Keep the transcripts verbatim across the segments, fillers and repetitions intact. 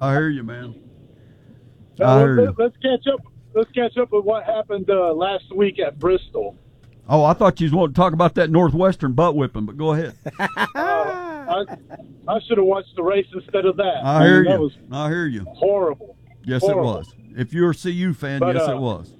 I hear you, man. Now, I hear let's, you. let's catch up. Let's catch up with what happened uh, last week at Bristol. Oh, I thought you was wanting to talk about that Northwestern butt whipping, but go ahead. Uh, I, I should have watched the race instead of that. I hear mean, that you. was I hear you. horrible. Yes, horrible. it was. If you're a C U fan, But, yes, uh, it was.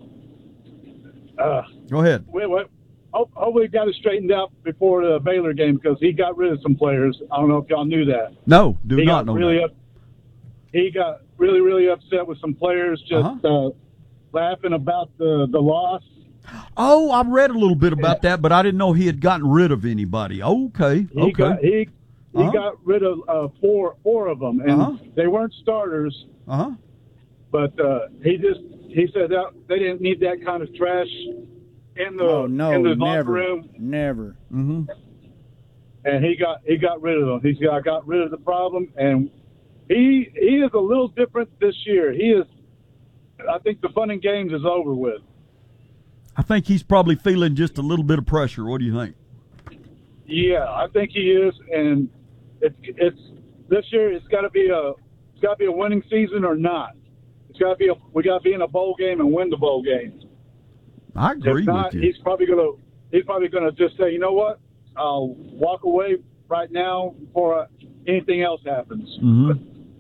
Uh, Go ahead. we, we, hopefully, got it straightened out before the Baylor game because he got rid of some players. I don't know if y'all knew that. No, do he not got know really that. Up, he got really, really upset with some players just Uh-huh. uh, laughing about the, the loss. Oh, I read a little bit about that, but I didn't know he had gotten rid of anybody. Okay, He okay. got he he Uh-huh. got rid of uh, four four of them, and Uh-huh. they weren't starters. Uh-huh. But uh, he just he said that they didn't need that kind of trash in the Oh no, in the never, locker room, never. Mm-hmm. and he got he got rid of them. He got got rid of the problem, and he he is a little different this year. He is. I think the fun and games is over with. I think he's probably feeling just a little bit of pressure. What do you think? Yeah, I think he is, and it's it's this year. It's got to be a it's got to be a winning season or not. It's got to be a we got to be in a bowl game and win the bowl game. I agree If not, with you. he's probably gonna he's probably gonna just say, you know what, I'll walk away right now before uh, anything else happens. Mm-hmm.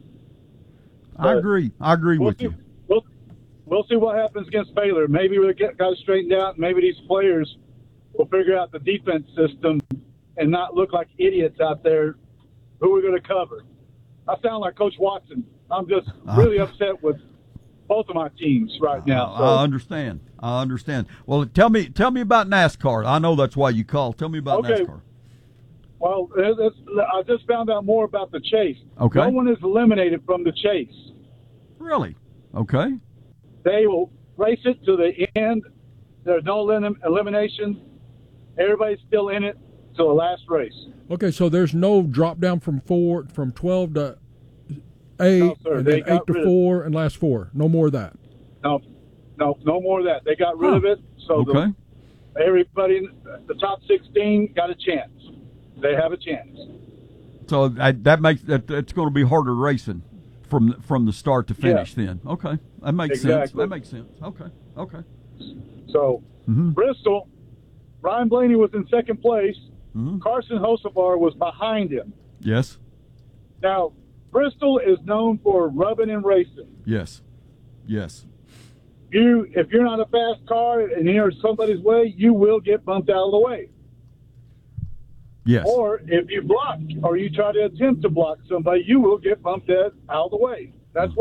I But agree. I agree We'll with see, you. we'll, we'll see what happens against Baylor. Maybe we'll get guys straightened out. Maybe these players will figure out the defense system and not look like idiots out there who we're going to cover. I sound like Coach Watson. I'm just really upset with both of my teams right now. So, I understand. I understand. Well, tell me, tell me about NASCAR. I know that's why you called. Tell me about Okay. NASCAR. well, it- it's, I just found out more about the chase. Okay. No one is eliminated from the chase. Really? Okay. They will race it to the end. There's no elim- elimination. Everybody's still in it till the last race. Okay, so there's no drop down from four, from twelve to eight, No, sir. and They then got eight to rid of- four, and last four. No more of that. No, no, no more of that. They got rid Huh. of it. So Okay. the, everybody, the top sixteen got a chance. They have a chance. So that, that makes that it's going to be harder racing from from the start to finish. Yeah. Then, okay, that makes sense. Exactly. That makes sense. Okay, okay. So Mhm. Bristol, Ryan Blaney was in second place. Mhm. Carson Hocevar was behind him. Yes. Now, Bristol is known for rubbing and racing. Yes. Yes. You, if you're not a fast car and you're in somebody's way, you will get bumped out of the way. Yes. Or if you block or you try to attempt to block somebody, you will get bumped out of the way. That's